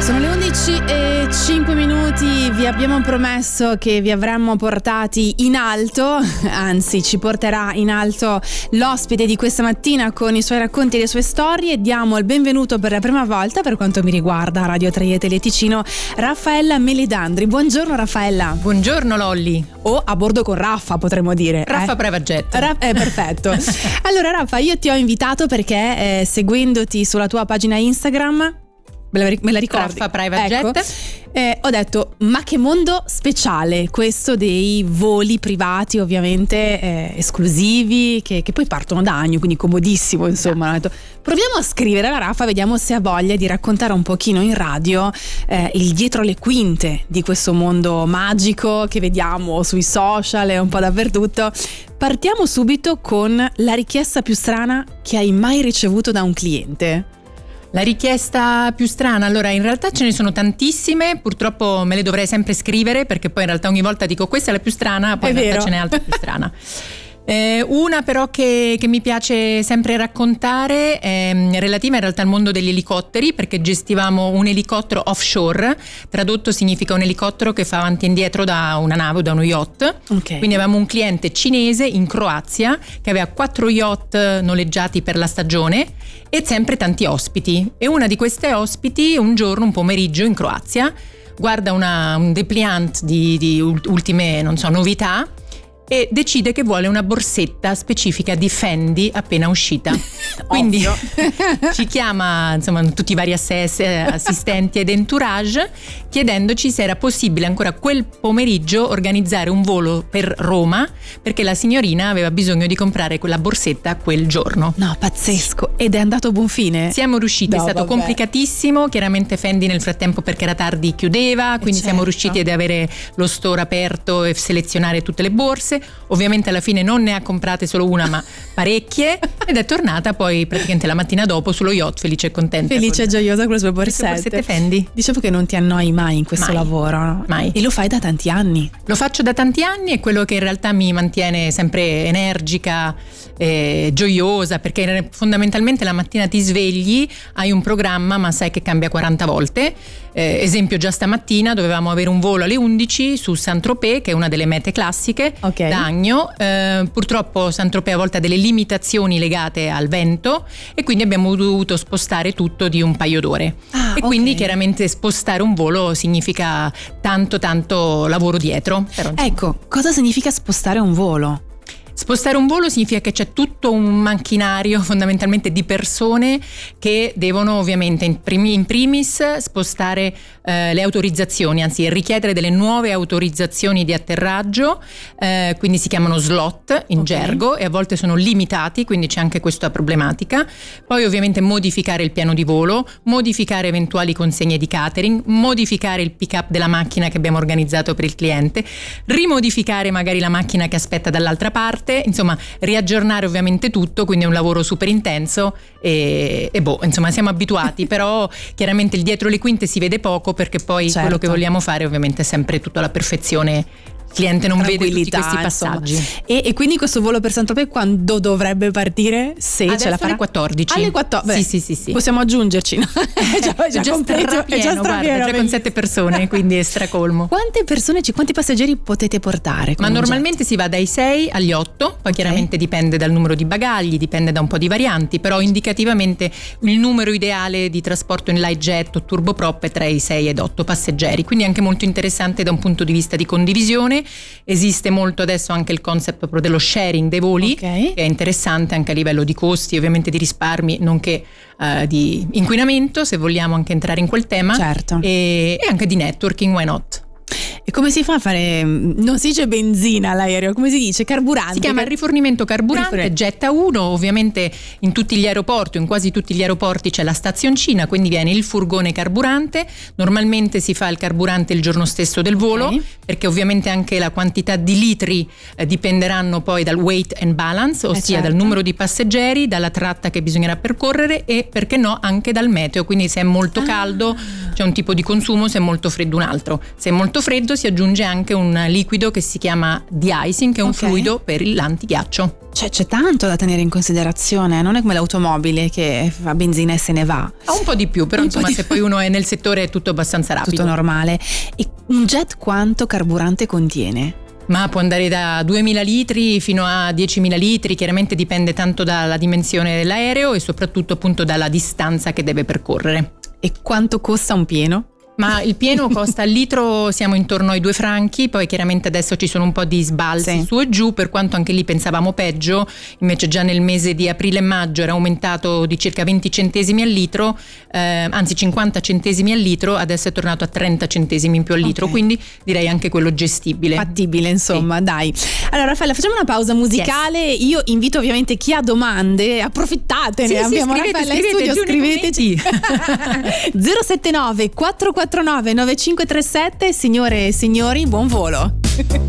Sono le 11:05, vi abbiamo promesso che vi avremmo portati in alto, anzi ci porterà in alto l'ospite di questa mattina con i suoi racconti e le sue storie. Diamo il benvenuto per la prima volta, per quanto mi riguarda, a Radio Traietele Ticino, Raffaella Meledandri. Buongiorno Raffaella. Buongiorno Lolli. O a bordo con Raffa, potremmo dire. Raffa Private Jet. Perfetto. Allora Raffa, io ti ho invitato perché seguendoti sulla tua pagina Instagram, me la ricordi? Raffa Private Jet. Ho detto, ma che mondo speciale questo dei voli privati, ovviamente esclusivi, che poi partono da Agno, quindi comodissimo, insomma. Ho detto, proviamo a scrivere alla Raffa, vediamo se ha voglia di raccontare un pochino in radio il dietro le quinte di questo mondo magico che vediamo sui social e un po' dappertutto. Partiamo subito con la richiesta più strana che hai mai ricevuto da un cliente. La richiesta più strana, allora in realtà ce ne sono tantissime, purtroppo me le dovrei sempre scrivere perché poi in realtà ogni volta dico questa è la più strana, poi in realtà ce n'è altra più strana. Una però che mi piace sempre raccontare è relativa in realtà al mondo degli elicotteri, perché gestivamo un elicottero offshore, tradotto significa un elicottero che fa avanti e indietro da una nave o da uno yacht. Okay. Quindi avevamo un cliente cinese in Croazia che aveva 4 yacht noleggiati per la stagione e sempre tanti ospiti, e una di queste ospiti un giorno, un pomeriggio in Croazia, guarda un dépliant di ultime, non so, novità, e decide che vuole una borsetta specifica di Fendi appena uscita. Quindi ci chiama, insomma, tutti i vari assistenti ed entourage, chiedendoci se era possibile ancora quel pomeriggio organizzare un volo per Roma, perché la signorina aveva bisogno di comprare quella borsetta quel giorno. No, pazzesco. Ed è andato a buon fine? Siamo riusciti, è stato complicatissimo, chiaramente Fendi nel frattempo, perché era tardi, chiudeva, quindi siamo riusciti ad avere lo store aperto e selezionare tutte le borse. Ovviamente alla fine non ne ha comprate solo una, ma parecchie, ed è tornata poi praticamente la mattina dopo sullo yacht felice e contenta. Felice e gioiosa con le sue borsette Fendi. Dicevo che non ti annoi mai in questo lavoro, no? Mai. E lo fai da tanti anni. Lo faccio da tanti anni, è quello che in realtà mi mantiene sempre energica, gioiosa, perché fondamentalmente la mattina ti svegli, hai un programma ma sai che cambia 40 volte. Esempio, già stamattina dovevamo avere un volo alle 11 su Saint-Tropez, che è una delle mete classiche, da Agno. Purtroppo Saint-Tropez a volte ha delle limitazioni legate al vento e quindi abbiamo dovuto spostare tutto di un paio d'ore. Quindi chiaramente spostare un volo significa tanto lavoro dietro. Ecco, cosa significa spostare un volo? Spostare un volo significa che c'è tutto un macchinario fondamentalmente di persone che devono ovviamente in primis spostare le autorizzazioni, anzi richiedere delle nuove autorizzazioni di atterraggio, quindi si chiamano slot in gergo, e a volte sono limitati, quindi c'è anche questa problematica. Poi ovviamente modificare il piano di volo, modificare eventuali consegne di catering, modificare il pick up della macchina che abbiamo organizzato per il cliente, rimodificare magari la macchina che aspetta dall'altra parte, insomma riaggiornare ovviamente tutto, quindi è un lavoro super intenso e insomma siamo abituati, però chiaramente il dietro le quinte si vede poco, perché poi quello che vogliamo fare ovviamente è sempre tutto alla perfezione. Il cliente non vede tutti questi passaggi. E quindi questo volo per Saint-Tropez quando dovrebbe partire? Se adesso ce la farà? alle 14. Alle 14? Sì. Possiamo aggiungerci, no? già completo, già con 7 persone, quindi è stracolmo. Quante passeggeri potete portare? Ma normalmente si va dai 6 agli 8, poi chiaramente dipende dal numero di bagagli, dipende da un po' di varianti, però indicativamente il numero ideale di trasporto in light jet o turboprop è tra i 6 ed 8 passeggeri, quindi anche molto interessante da un punto di vista di condivisione. Esiste molto adesso anche il concept proprio dello sharing dei voli, che è interessante anche a livello di costi, ovviamente di risparmi, nonché di inquinamento, se vogliamo anche entrare in quel tema, e anche di networking, why not? E come si fa a fare, non si dice benzina all'aereo, come si dice? Carburante? Si chiama rifornimento carburante, getta 1, ovviamente in tutti gli aeroporti, in quasi tutti gli aeroporti c'è la stazioncina, quindi viene il furgone carburante, normalmente si fa il carburante il giorno stesso del volo, perché ovviamente anche la quantità di litri dipenderanno poi dal weight and balance, ossia dal numero di passeggeri, dalla tratta che bisognerà percorrere e, perché no, anche dal meteo, quindi se è molto caldo c'è un tipo di consumo, se è molto freddo un altro. Se è molto freddo si aggiunge anche un liquido che si chiama de-icing, che è un fluido per l'antighiaccio. Cioè c'è tanto da tenere in considerazione, non è come l'automobile che fa benzina e se ne va. Ha un po' di più, però insomma se poi uno è nel settore è tutto abbastanza rapido. Tutto normale. E un jet quanto carburante contiene? Ma può andare da 2.000 litri fino a 10.000 litri, chiaramente dipende tanto dalla dimensione dell'aereo e soprattutto appunto dalla distanza che deve percorrere. E quanto costa un pieno? Ma il pieno costa al litro, siamo intorno ai 2 franchi, poi chiaramente adesso ci sono un po' di sbalzi su e giù, per quanto anche lì pensavamo peggio, invece già nel mese di aprile e maggio era aumentato di circa 20 centesimi al litro, anzi 50 centesimi al litro, adesso è tornato a 30 centesimi in più al litro, quindi direi anche quello gestibile. Fattibile, insomma, dai. Allora Raffaella, facciamo una pausa musicale, io invito ovviamente chi ha domande, approfittatene, abbiamo Raffaella in studio, scriveteci 079 449 9537, signore e signori, buon volo.